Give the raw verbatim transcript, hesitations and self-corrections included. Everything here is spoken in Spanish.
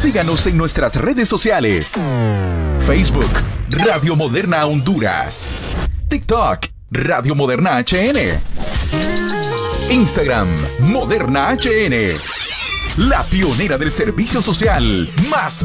Síganos en nuestras redes sociales. Facebook, Radio Moderna Honduras. TikTok, Radio Moderna H N. Instagram, Moderna H N. La pionera del servicio social más